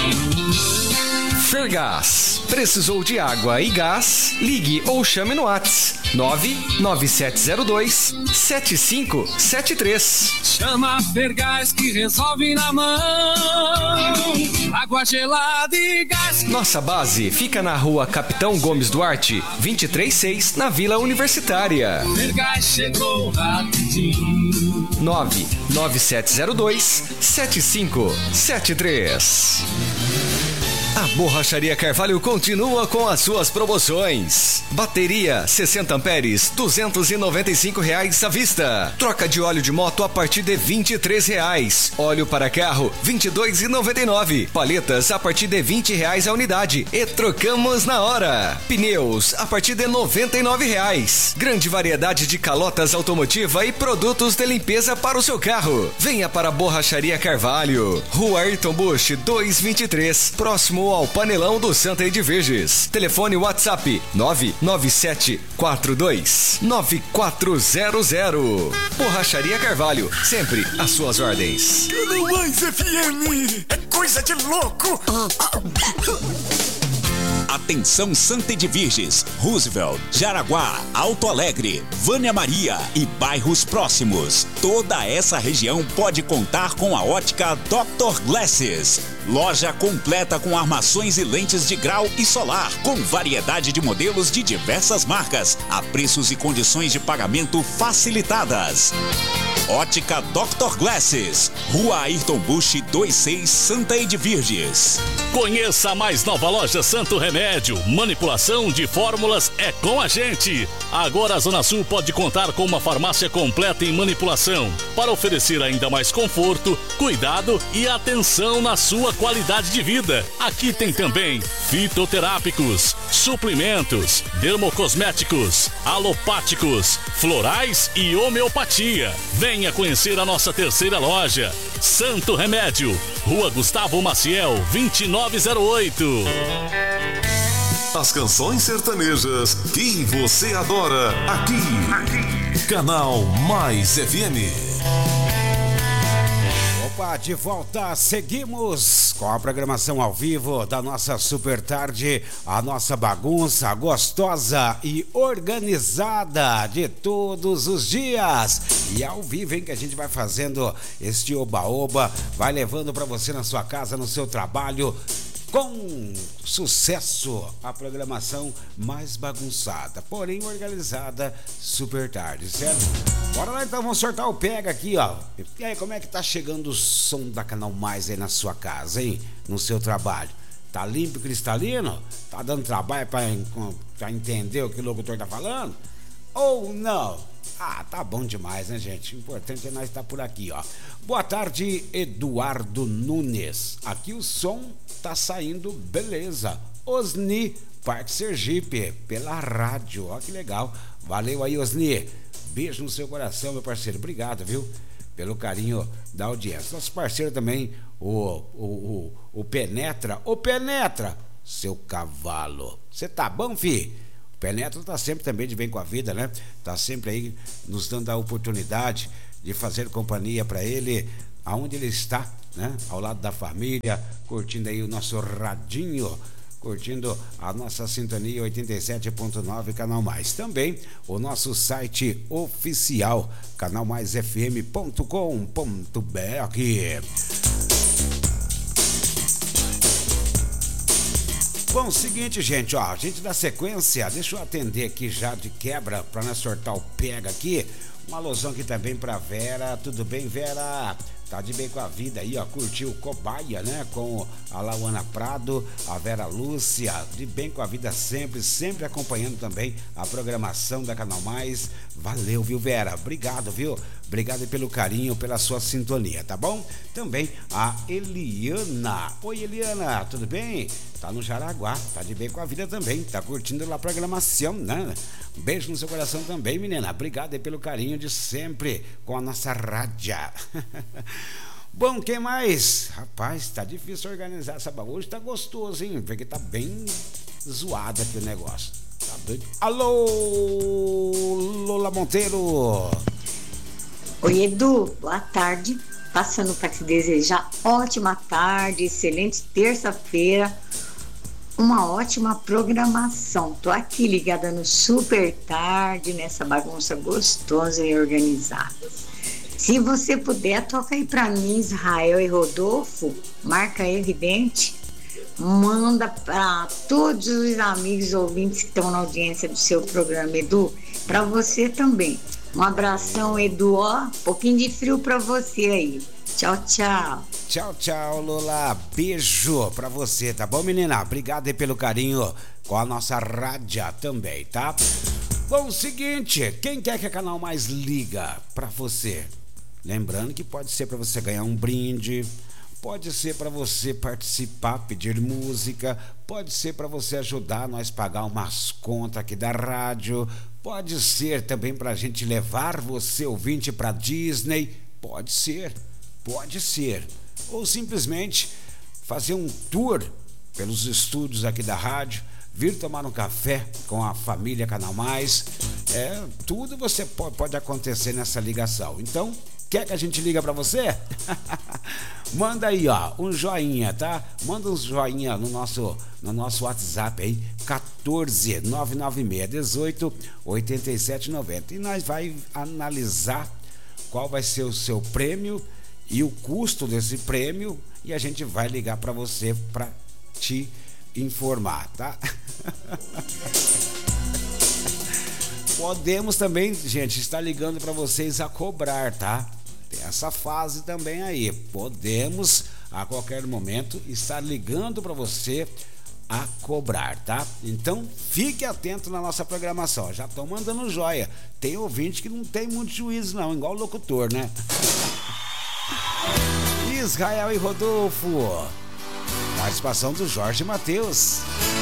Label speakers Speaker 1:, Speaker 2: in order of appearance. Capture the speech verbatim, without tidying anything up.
Speaker 1: Fergás. Precisou de água e gás? Ligue ou chame no WhatsApp nove nove sete zero dois sete cinco sete três.
Speaker 2: Chama Fergás que resolve na mão. Água gelada e gás.
Speaker 1: Nossa base fica na rua Capitão Gomes Duarte, vinte e três seis, na Vila Universitária.
Speaker 2: Fergás chegou rapidinho.
Speaker 1: nove nove sete zero dois sete cinco sete três. A Borracharia Carvalho continua com as suas promoções. Bateria sessenta amperes, duzentos e noventa e cinco reais à vista. Troca de óleo de moto a partir de vinte e três reais. Óleo para carro, vinte e dois e noventa e nove. Paletas a partir de vinte reais a unidade e trocamos na hora. Pneus a partir de noventa e nove reais. Grande variedade de calotas automotiva e produtos de limpeza para o seu carro. Venha para a Borracharia Carvalho, Rua Ayrton Busch duzentos e vinte e três, próximo ao Panelão do Santa Edviges. Telefone WhatsApp nove nove sete quatro dois nove quatro zero zero. Borracharia Carvalho, sempre às suas ordens.
Speaker 3: Canal Mais F M, é coisa de louco.
Speaker 4: Atenção Santa Edviges, Roosevelt, Jaraguá, Alto Alegre, Vânia Maria e bairros próximos. Toda essa região pode contar com a ótica doutor Glasses. Loja completa com armações e lentes de grau e solar, com variedade de modelos de diversas marcas, a preços e condições de pagamento facilitadas. Ótica doutor Glasses, Rua Ayrton Busch duzentos e seis, Santa Edviges.
Speaker 5: Conheça a mais nova loja Santo Remédio. Manipulação de fórmulas é com a gente. Agora a Zona Sul pode contar com uma farmácia completa em manipulação para oferecer ainda mais conforto, cuidado e atenção na sua qualidade de vida. Aqui tem também fitoterápicos, suplementos, dermocosméticos, alopáticos, florais e homeopatia. Venha conhecer a nossa terceira loja, Santo Remédio, Rua Gustavo Maciel, vinte e nove zero oito.
Speaker 6: As canções sertanejas que você adora, aqui, aqui. Canal Mais F M.
Speaker 7: Opa, de volta, seguimos com a programação ao vivo da nossa Super Tarde, a nossa bagunça gostosa e organizada de todos os dias. E ao vivo, hein, que a gente vai fazendo este oba-oba, vai levando para você na sua casa, no seu trabalho, com sucesso, a programação mais bagunçada, porém organizada, Super Tarde, certo? Bora lá então, vamos sortar o pega aqui, ó. E aí, como é que tá chegando o som da Canal Mais aí na sua casa, hein? No seu trabalho? Tá limpo e cristalino? Tá dando trabalho pra, pra entender o que o locutor tá falando? Ou não? Ah, tá bom demais, né, gente? O importante é nós estar por aqui, ó. Boa tarde, Eduardo Nunes. Aqui o som tá saindo, beleza. Osni, Parque Sergipe, pela rádio. Ó, que legal. Valeu aí, Osni. Beijo no seu coração, meu parceiro. Obrigado, viu? Pelo carinho da audiência. Nosso parceiro também, o, o, o, o Penetra. Ô, Penetra, seu cavalo. Você tá bom, fi? Penetra tá sempre também de bem com a vida, né? Tá sempre aí nos dando a oportunidade de fazer companhia para ele aonde ele está, né? Ao lado da família, curtindo aí o nosso radinho, curtindo a nossa sintonia oitenta e sete ponto nove Canal Mais. Também o nosso site oficial, canal mais f m ponto com ponto b r. Bom, seguinte, gente, ó, a gente dá sequência, deixa eu atender aqui já de quebra pra nós sortar o pega aqui. Um alusão aqui também pra Vera. Tudo bem, Vera? Tá de bem com a vida aí, ó, curtiu Cobaia, né, com a Lauana Prado, a Vera Lúcia, de bem com a vida sempre, sempre acompanhando também a programação da Canal Mais. Valeu, viu, Vera? Obrigado, viu? Obrigado pelo carinho, pela sua sintonia, tá bom? Também a Eliana. Oi, Eliana, tudo bem? Tá no Jaraguá, tá de bem com a vida também, tá curtindo a programação, né? Um beijo no seu coração também, menina. Obrigado aí pelo carinho de sempre com a nossa rádio. Bom, quem mais? Rapaz, tá difícil organizar essa bagunça. Hoje tá gostoso, hein? Porque tá bem zoado aqui o negócio. Tá doido? Alô, Lola Monteiro.
Speaker 8: Oi, Edu, boa tarde. Passando para te desejar ótima tarde, excelente terça-feira, uma ótima programação. Tô aqui ligada no Super Tarde, nessa bagunça gostosa e organizada. Se você puder, toca aí para mim, Israel e Rodolfo, marca evidente, manda para todos os amigos ouvintes que estão na audiência do seu programa, Edu, para você também. Um abração, Edu, ó, um pouquinho de frio para você aí. Tchau, tchau.
Speaker 7: Tchau, tchau, Lula. Beijo pra você, tá bom, menina? Obrigado aí pelo carinho com a nossa rádio também, tá? Bom, seguinte, quem quer que a Canal Mais liga pra você? Lembrando que pode ser pra você ganhar um brinde, pode ser pra você participar, pedir música, pode ser pra você ajudar nós pagar umas contas aqui da rádio, pode ser também pra gente levar você, ouvinte, pra Disney, pode ser. Pode ser. Ou simplesmente fazer um tour pelos estúdios aqui da rádio, vir tomar um café com a família Canal Mais. É, tudo você pode, pode acontecer nessa ligação. Então, quer que a gente liga pra você? Manda aí, ó, um joinha, tá? Manda um joinha no nosso, no nosso WhatsApp aí, quatorze nove nove seis um oito oito sete nove zero. E nós vai analisar qual vai ser o seu prêmio e o custo desse prêmio, e a gente vai ligar para você para te informar, tá? Podemos também, gente, estar ligando para vocês a cobrar, tá? Tem essa fase também aí. Podemos a qualquer momento estar ligando para você a cobrar, tá? Então fique atento na nossa programação. Já estão mandando joia. Tem ouvinte que não tem muito juízo não, igual o locutor, né? Israel e Rodolfo, participação do Jorge Mateus.